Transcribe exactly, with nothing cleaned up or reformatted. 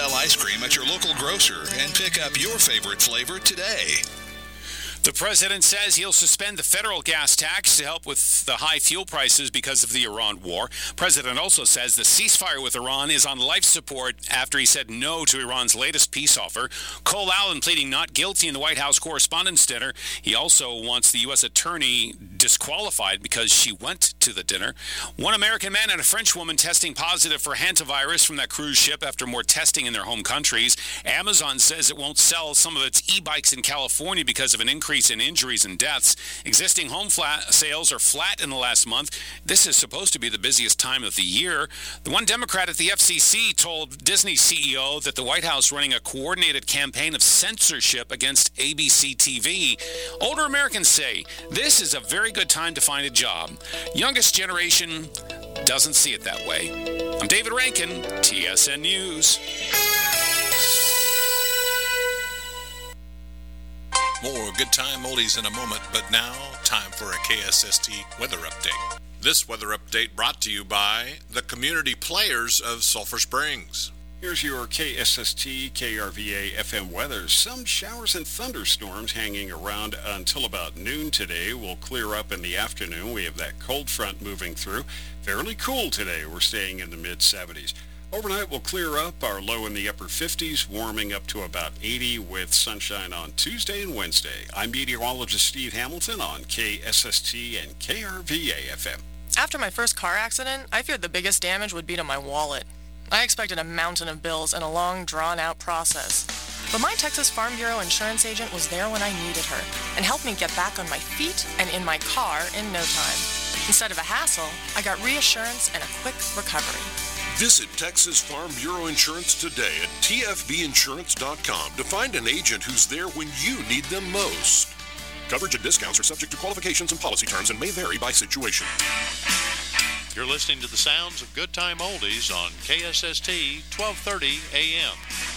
Bell ice cream at your local grocer and pick up your favorite flavor today. The president says he'll suspend the federal gas tax to help with the high fuel prices because of the Iran war. President also says the ceasefire with Iran is on life support after he said no to Iran's latest peace offer. Cole Allen pleading not guilty in the White House Correspondents' Dinner. He also wants the U S attorney disqualified because she went to the dinner. One American man and a French woman testing positive for hantavirus from that cruise ship after more testing in their home countries. Amazon says it won't sell some of its e-bikes in California because of an increase in injuries and deaths. Existing home flat sales are flat in the last month. This is supposed to be the busiest time of the year. The one Democrat at the F C C told Disney C E O that the White House running a coordinated campaign of censorship against A B C T V. Older Americans say this is a very good time to find a job. Youngest generation doesn't see it that way. I'm David Rankin, T S N News. More Good Time Oldies in a moment, but now, time for a K S S T weather update. This weather update brought to you by the community players of Sulphur Springs. Here's your K S S T K R V A F M weather. Some showers and thunderstorms hanging around until about noon today. Will clear up in the afternoon. We have that cold front moving through. Fairly cool today. We're staying in the mid seventies. Overnight will clear up, our low in the upper fifties, warming up to about eighty with sunshine on Tuesday and Wednesday. I'm meteorologist Steve Hamilton on K S S T and K R V A F M. After my first car accident, I feared the biggest damage would be to my wallet. I expected a mountain of bills and a long, drawn-out process. But my Texas Farm Bureau insurance agent was there when I needed her and helped me get back on my feet and in my car in no time. Instead of a hassle, I got reassurance and a quick recovery. Visit Texas Farm Bureau Insurance today at T F B insurance dot com to find an agent who's there when you need them most. Coverage and discounts are subject to qualifications and policy terms and may vary by situation. You're listening to the sounds of Good Time Oldies on K S S T twelve thirty A M.